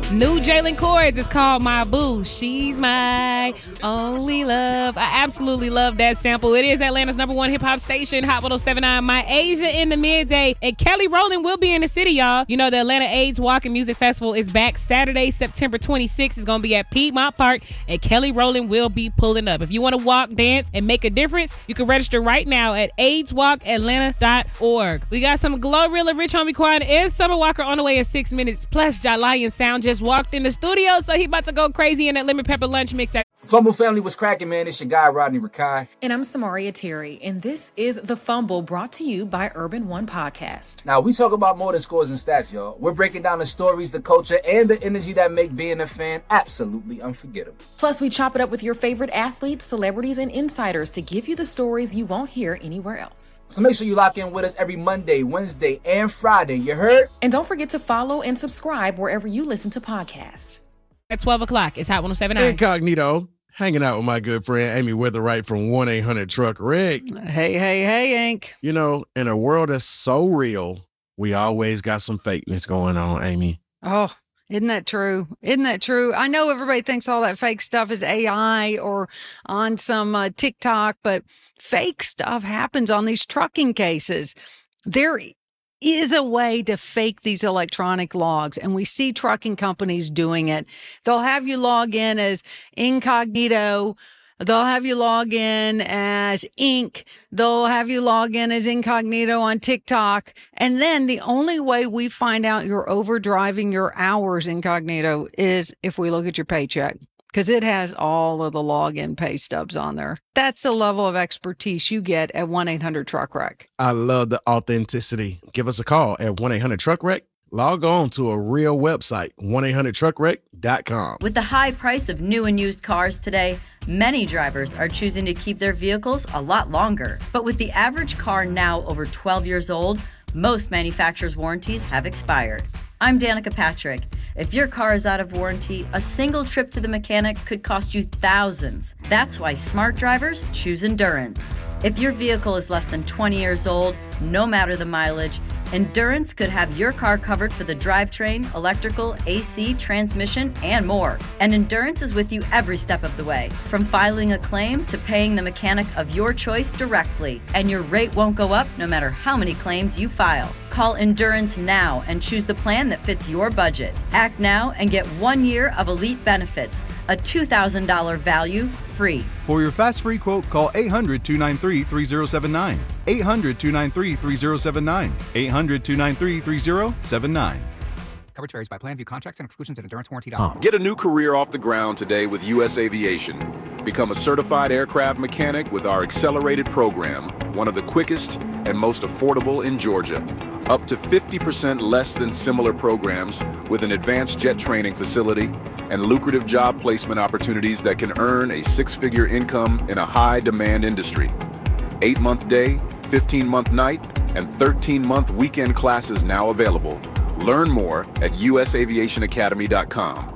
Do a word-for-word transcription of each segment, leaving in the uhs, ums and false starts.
New Jalen Cords is called My Boo. She's my only love. I absolutely love that sample. It is Atlanta's number one hip-hop station, Hot one oh seven point nine. My Asia in the midday. And Kelly Rowland will be in the city, y'all. You know, the Atlanta AIDS Walk and Music Festival is back Saturday, September twenty-sixth. It's going to be at Piedmont Park, and Kelly Rowland will be pulling up. If you want to walk, dance, and make a difference, you can register right now at AIDS Walk Atlanta dot org. We got some Glorilla, Rich Homie Quan, and Summer Walker on the way in six minutes. Plus, Jalion Sound just walked in the studio, so he about to go crazy in that lemon pepper lunch mix. Fumble family was cracking, man. It's your guy, Rodney Rakai. And I'm Samaria Terry, and this is The Fumble, brought to you by Urban One Podcast. Now, we talk about more than scores and stats, y'all. We're breaking down the stories, the culture, and the energy that make being a fan absolutely unforgettable. Plus, we chop it up with your favorite athletes, celebrities, and insiders to give you the stories you won't hear anywhere else. So make sure you lock in with us every Monday, Wednesday, and Friday. You heard? And don't forget to follow and subscribe wherever you listen to podcasts. At twelve o'clock, it's Hot one oh seven point nine. Incognito, hanging out with my good friend Amy Witherwright from one eight hundred truck wreck. Hey, hey, hey, Ink. You know, in a world that's so real, we always got some fakeness going on, Amy. Oh, isn't that true? Isn't that true? I know everybody thinks all that fake stuff is A I or on some uh, TikTok, but fake stuff happens on these trucking cases. There is a way to fake these electronic logs, and we see trucking companies doing it. They'll have you log in as incognito. They'll have you log in as Ink. They'll have you log in as incognito on TikTok. And then the only way we find out you're overdriving your hours incognito is if we look at your paycheck, because it has all of the login pay stubs on there. That's the level of expertise you get at one eight hundred truck wreck. I love the authenticity. Give us a call at one eight hundred truck wreck. Log on to a real website, one eight hundred truck wreck dot com. With the high price of new and used cars today, many drivers are choosing to keep their vehicles a lot longer. But with the average car now over twelve years old, most manufacturers' warranties have expired. I'm Danica Patrick. If your car is out of warranty, a single trip to the mechanic could cost you thousands. That's why smart drivers choose Endurance. If your vehicle is less than twenty years old, no matter the mileage, Endurance could have your car covered for the drivetrain, electrical, A C, transmission, and more. And Endurance is with you every step of the way, from filing a claim to paying the mechanic of your choice directly. And your rate won't go up no matter how many claims you file. Call Endurance now and choose the plan that fits your budget. Act now and get one year of elite benefits, a two thousand dollars value free. For your fast free quote, call eight hundred, two nine three, three zero seven nine. eight hundred, two nine three, three zero seven nine. eight hundred, two nine three, three zero seven nine. Coverage varies by plan. View contracts and exclusions at endurance warranty dot com. Get a new career off the ground today with U S Aviation. Become a certified aircraft mechanic with our accelerated program, one of the quickest and most affordable in Georgia. Up to fifty percent less than similar programs with an advanced jet training facility and lucrative job placement opportunities that can earn a six-figure income in a high-demand industry. Eight-month day, fifteen-month night, and thirteen-month weekend classes now available. Learn more at U S aviation academy dot com.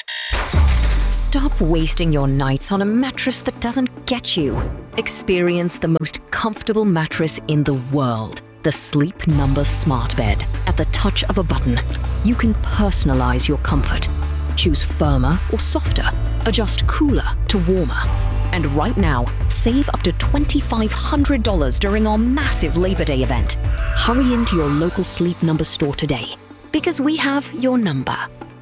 Stop wasting your nights on a mattress that doesn't get you. Experience the most comfortable mattress in the world. The Sleep Number Smart Bed. At the touch of a button, you can personalize your comfort. Choose firmer or softer. Adjust cooler to warmer. And right now, save up to two thousand five hundred dollars during our massive Labor Day event. Hurry into your local Sleep Number store today, because we have your number.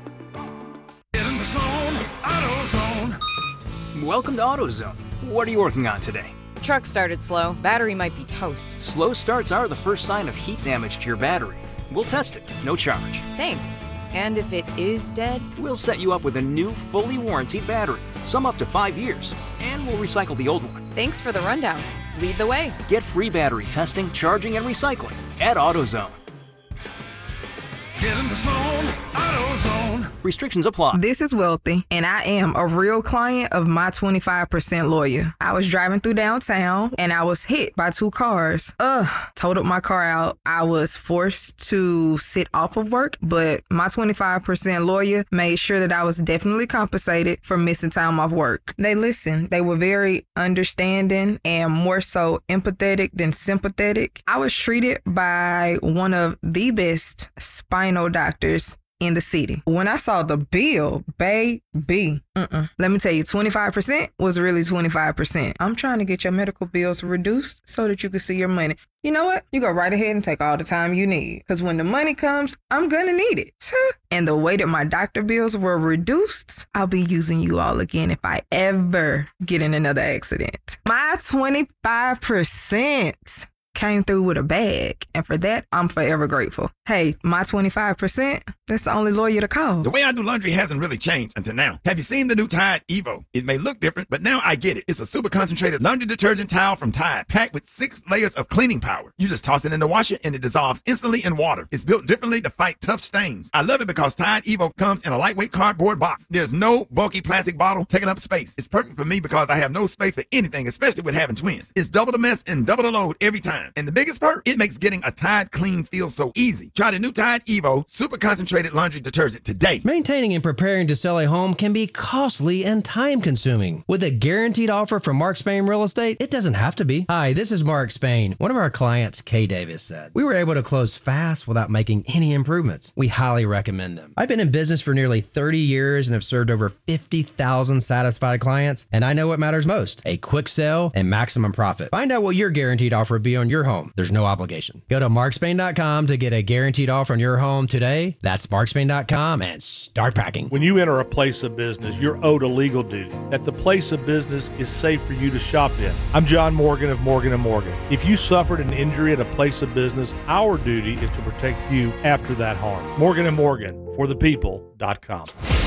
Get in the zone, AutoZone. Welcome to AutoZone. What are you working on today? Truck started slow. Battery might be toast. Slow starts are the first sign of heat damage to your battery. We'll test it, no charge. Thanks. And if it is dead? We'll set you up with a new, fully warranted battery, some up to five years, and we'll recycle the old one. Thanks for the rundown. Lead the way. Get free battery testing, charging, and recycling at AutoZone. Get in the zone, AutoZone. Restrictions apply. This is Wealthy, and I am a real client of my twenty-five percent lawyer. I was driving through downtown, and I was hit by two cars. Ugh, totaled my car out. I was forced to sit off of work, but my twenty-five percent lawyer made sure that I was definitely compensated for missing time off work. They listened. They were very understanding and more so empathetic than sympathetic. I was treated by one of the best spinal doctors in the city. When I saw the bill, baby, mm-mm. let me tell you, twenty-five percent was really twenty-five percent. I'm trying to get your medical bills reduced so that you can see your money. You know what? You go right ahead and take all the time you need. Because when the money comes, I'm going to need it. And the way that my doctor bills were reduced, I'll be using you all again if I ever get in another accident. My twenty-five percent came through with a bag. And for that, I'm forever grateful. Hey, my twenty-five percent, that's the only lawyer to call. The way I do laundry hasn't really changed until now. Have you seen the new Tide Evo? It may look different, but now I get it. It's a super concentrated laundry detergent towel from Tide, packed with six layers of cleaning power. You just toss it in the washer and it dissolves instantly in water. It's built differently to fight tough stains. I love it because Tide Evo comes in a lightweight cardboard box. There's no bulky plastic bottle taking up space. It's perfect for me because I have no space for anything, especially with having twins. It's double the mess and double the load every time. And the biggest perk, it makes getting a Tide clean feel so easy. Try the new Tide Evo super concentrated laundry detergent today. Maintaining and preparing to sell a home can be costly and time consuming. With a guaranteed offer from Mark Spain Real Estate, it doesn't have to be. Hi, this is Mark Spain. One of our clients, Kay Davis, said, "We were able to close fast without making any improvements. We highly recommend them." I've been in business for nearly thirty years and have served over fifty thousand satisfied clients, and I know what matters most, a quick sale and maximum profit. Find out what your guaranteed offer would be on your home. There's no obligation. Go to mark spain dot com to get a guaranteed offer on your home today. That's mark spain dot com and start packing. When you enter a place of business, you're owed a legal duty. That the place of business is safe for you to shop in. I'm John Morgan of Morgan and Morgan. If you suffered an injury at a place of business, our duty is to protect you after that harm. Morgan and Morgan, for the people dot com.